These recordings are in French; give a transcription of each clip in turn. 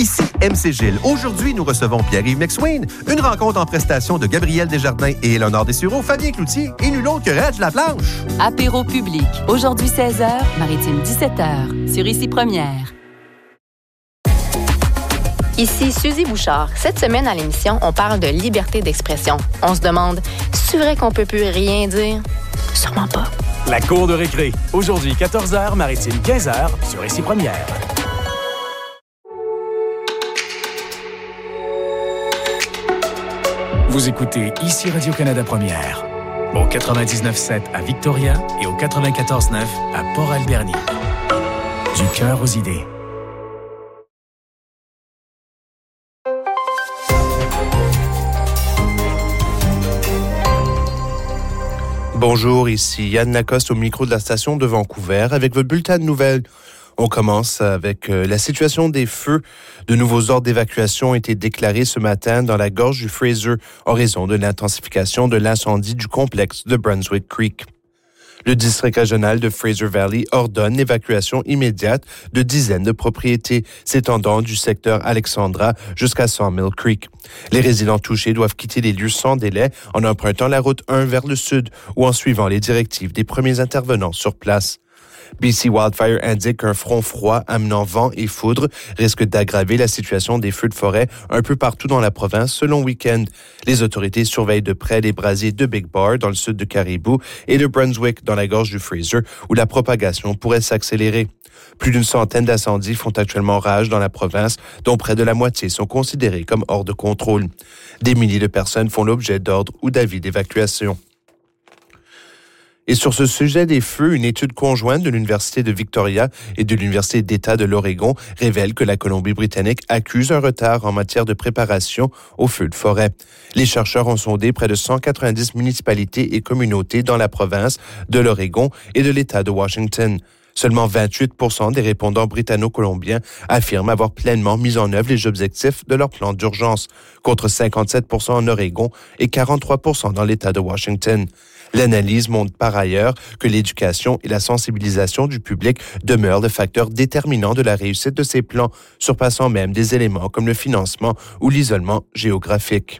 Ici MC Gilles. Aujourd'hui, nous recevons Pierre-Yves McSween. Une rencontre en prestation de Gabriel Desjardins et Éléonore Dessureau, Fabien Cloutier et nul autre que Reg Laplanche. Apéro public. Aujourd'hui 16h, Maritime 17h. Sur Ici Première. Ici Suzy Bouchard. Cette semaine à l'émission, on parle de liberté d'expression. On se demande, c'est vrai qu'on peut plus rien dire? Sûrement pas. La cour de récré. Aujourd'hui 14h, Maritime 15h, sur Ici Première. Vous écoutez Ici Radio-Canada Première, au 99.7 à Victoria et au 94.9 à Port-Alberni. Du cœur aux idées. Bonjour, ici Yann Lacoste au micro de la station de Vancouver avec votre bulletin de nouvelles. On commence avec la situation des feux. De nouveaux ordres d'évacuation ont été déclarés ce matin dans la gorge du Fraser en raison de l'intensification de l'incendie du complexe de Brunswick Creek. Le district régional de Fraser Valley ordonne l'évacuation immédiate de dizaines de propriétés s'étendant du secteur Alexandra jusqu'à Sawmill Creek. Les résidents touchés doivent quitter les lieux sans délai en empruntant la route 1 vers le sud ou en suivant les directives des premiers intervenants sur place. BC Wildfire indique qu'un front froid amenant vent et foudre risque d'aggraver la situation des feux de forêt un peu partout dans la province ce long week-end. Les autorités surveillent de près les brasiers de Big Bar dans le sud de Caribou et de Brunswick dans la gorge du Fraser où la propagation pourrait s'accélérer. Plus d'une centaine d'incendies font actuellement rage dans la province, dont près de la moitié sont considérés comme hors de contrôle. Des milliers de personnes font l'objet d'ordres ou d'avis d'évacuation. Et sur ce sujet des feux, une étude conjointe de l'Université de Victoria et de l'Université d'État de l'Oregon révèle que la Colombie-Britannique accuse un retard en matière de préparation aux feux de forêt. Les chercheurs ont sondé près de 190 municipalités et communautés dans la province de l'Oregon et de l'État de Washington. Seulement 28% des répondants britanno-colombiens affirment avoir pleinement mis en œuvre les objectifs de leur plan d'urgence, contre 57% en Oregon et 43% dans l'État de Washington. L'analyse montre par ailleurs que l'éducation et la sensibilisation du public demeurent le facteur déterminant de la réussite de ces plans, surpassant même des éléments comme le financement ou l'isolement géographique.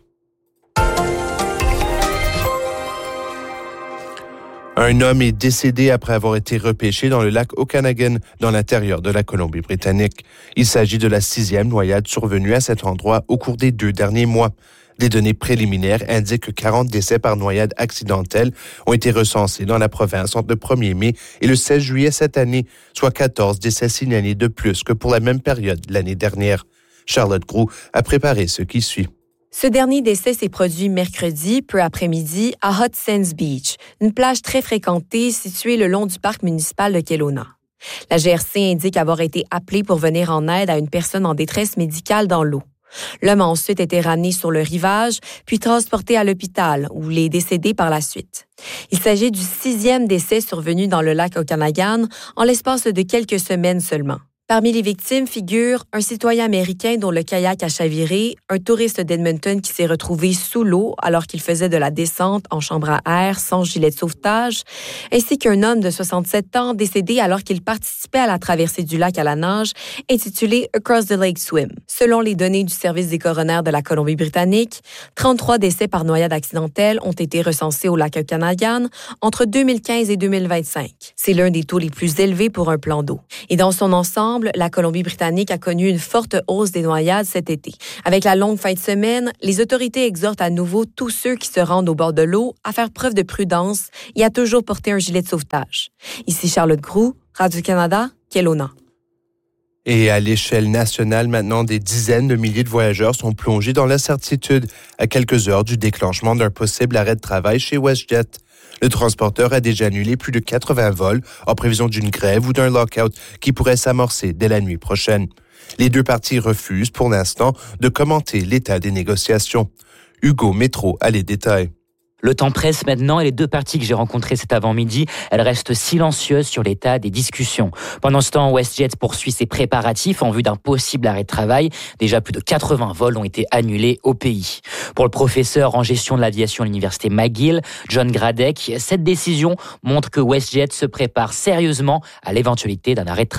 Un homme est décédé après avoir été repêché dans le lac Okanagan, dans l'intérieur de la Colombie-Britannique. Il s'agit de la 6e noyade survenue à cet endroit au cours des 2 derniers mois. Des données préliminaires indiquent que 40 décès par noyade accidentelle ont été recensés dans la province entre le 1er mai et le 16 juillet cette année, soit 14 décès signalés de plus que pour la même période l'année dernière. Charlotte Groulx a préparé ce qui suit. Ce dernier décès s'est produit mercredi, peu après-midi, à Hot Sands Beach, une plage très fréquentée située le long du parc municipal de Kelowna. La GRC indique avoir été appelée pour venir en aide à une personne en détresse médicale dans l'eau. L'homme a ensuite été ramené sur le rivage, puis transporté à l'hôpital, où il est décédé par la suite. Il s'agit du 6e décès survenu dans le lac Okanagan en l'espace de quelques semaines seulement. Parmi les victimes figurent un citoyen américain dont le kayak a chaviré, un touriste d'Edmonton qui s'est retrouvé sous l'eau alors qu'il faisait de la descente en chambre à air sans gilet de sauvetage, ainsi qu'un homme de 67 ans décédé alors qu'il participait à la traversée du lac à la nage intitulée Across the Lake Swim. Selon les données du service des coronaires de la Colombie-Britannique, 33 décès par noyade accidentelle ont été recensés au lac Okanagan entre 2015 et 2025. C'est l'un des taux les plus élevés pour un plan d'eau. Et dans son ensemble, la Colombie-Britannique a connu une forte hausse des noyades cet été. Avec la longue fin de semaine, les autorités exhortent à nouveau tous ceux qui se rendent au bord de l'eau à faire preuve de prudence et à toujours porter un gilet de sauvetage. Ici Charlotte Groulx, Radio-Canada, Kelowna. Et à l'échelle nationale, maintenant, des dizaines de milliers de voyageurs sont plongés dans l'incertitude à quelques heures du déclenchement d'un possible arrêt de travail chez WestJet. Le transporteur a déjà annulé plus de 80 vols en prévision d'une grève ou d'un lockout qui pourrait s'amorcer dès la nuit prochaine. Les deux parties refusent pour l'instant de commenter l'état des négociations. Hugo Métro a les détails. Le temps presse maintenant et les deux parties que j'ai rencontrées cet avant-midi, elles restent silencieuses sur l'état des discussions. Pendant ce temps, WestJet poursuit ses préparatifs en vue d'un possible arrêt de travail. Déjà plus de 80 vols ont été annulés au pays. Pour le professeur en gestion de l'aviation à l'université McGill, John Gradek, cette décision montre que WestJet se prépare sérieusement à l'éventualité d'un arrêt de travail.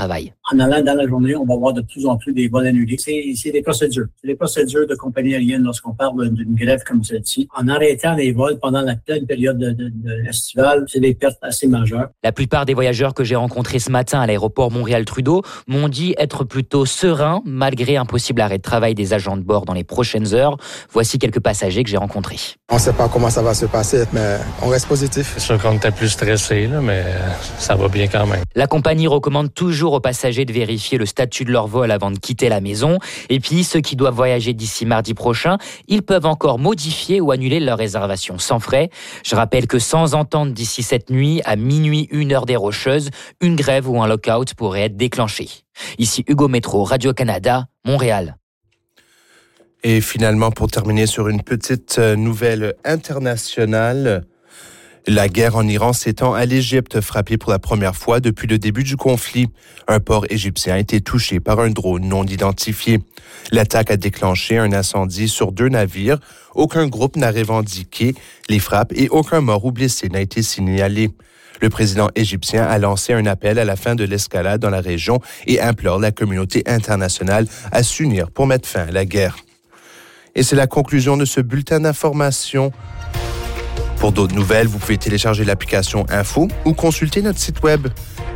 En allant dans la journée, on va voir de plus en plus des vols annulés. C'est des procédures. C'est des procédures de compagnies aériennes lorsqu'on parle d'une grève comme celle-ci. En arrêtant les vols pendant la pleine période de l'estivale, c'est des pertes assez majeures. La plupart des voyageurs que j'ai rencontrés ce matin à l'aéroport Montréal-Trudeau m'ont dit être plutôt sereins malgré un possible arrêt de travail des agents de bord dans les prochaines heures. Voici quelques passagers que j'ai rencontrés. On ne sait pas comment ça va se passer, mais on reste positif. C'est sûr qu'on était plus stressé, mais ça va bien quand même. La compagnie recommande toujours aux passagers de vérifier le statut de leur vol avant de quitter la maison. Et puis, ceux qui doivent voyager d'ici mardi prochain, ils peuvent encore modifier ou annuler leur réservation sans frais. Je rappelle que sans entente d'ici cette nuit, à minuit 1h des Rocheuses, une grève ou un lockout pourrait être déclenché. Ici Hugo Métro, Radio-Canada, Montréal. Et finalement, pour terminer sur une petite nouvelle internationale, la guerre en Iran s'étend à l'Égypte, frappée pour la première fois depuis le début du conflit. Un port égyptien a été touché par un drone non identifié. L'attaque a déclenché un incendie sur 2 navires. Aucun groupe n'a revendiqué les frappes et aucun mort ou blessé n'a été signalé. Le président égyptien a lancé un appel à la fin de l'escalade dans la région et implore la communauté internationale à s'unir pour mettre fin à la guerre. Et c'est la conclusion de ce bulletin d'information. Pour d'autres nouvelles, vous pouvez télécharger l'application Info ou consulter notre site web